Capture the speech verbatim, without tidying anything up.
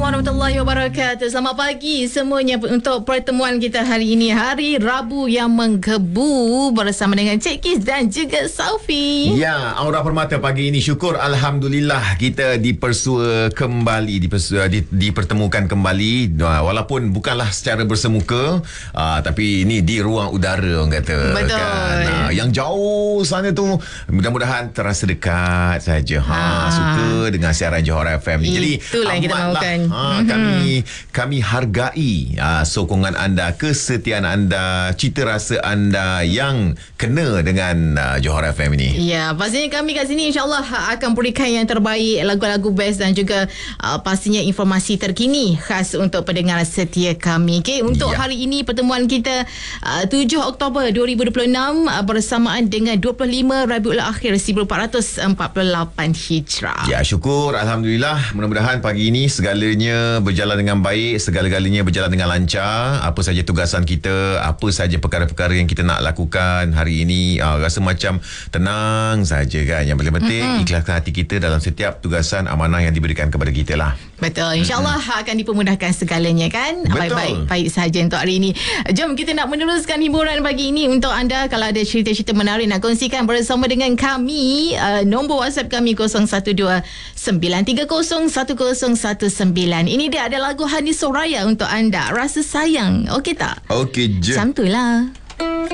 warahmatullahi wabarakatuh. Selamat pagi semuanya untuk pertemuan kita hari ini, hari Rabu yang menggebu bersama dengan Cik Kis dan juga Saufi. Ya, Aura Permata pagi ini syukur alhamdulillah kita dipersua kembali, dipersua, di, dipertemukan kembali walaupun bukanlah secara bersemuka, uh, tapi ini di ruang udara orang kata. Betul. Kan? Uh, yang jauh sana tu mudah-mudahan terasa dekat saja. Ha, ha suka dengan siaran Johor F M ni. Jadi itulah yang kita mahukan. Ha, mm-hmm. Kami kami hargai uh, sokongan anda, kesetiaan anda, cita rasa anda yang kena dengan uh, Johor F M ini. Ya, pastinya kami kat sini insyaAllah akan berikan yang terbaik, lagu-lagu best dan juga uh, pastinya informasi terkini khas untuk pendengar setia kami. Okay, untuk ya. hari ini pertemuan kita uh, tujuh Oktober dua ribu dua puluh enam uh, bersamaan dengan dua puluh lima Rabiul Akhir seribu empat ratus empat puluh lapan Hijrah. Ya, syukur alhamdulillah. Mudah-mudahan pagi ini segalanya berjalan dengan baik, segala-galanya berjalan dengan lancar. Apa saja tugasan kita, apa saja perkara-perkara yang kita nak lakukan hari ini, uh, rasa macam tenang saja kan. Yang paling penting mm-hmm. ikhlaskan hati kita dalam setiap tugasan amanah yang diberikan kepada kita lah. Betul, insyaAllah mm-hmm. akan dipermudahkan segalanya kan. Baik-baik baik saja untuk hari ini. Jom kita nak meneruskan hiburan pagi ini untuk anda. Kalau ada cerita-cerita menarik nak kongsikan bersama dengan kami, uh, nombor WhatsApp kami kosong satu dua sembilan tiga kosong satu kosong satu sembilan. Ini dia ada lagu Hani Soraya untuk anda, Rasa Sayang. Okey tak? Okey je. Macam tu lah.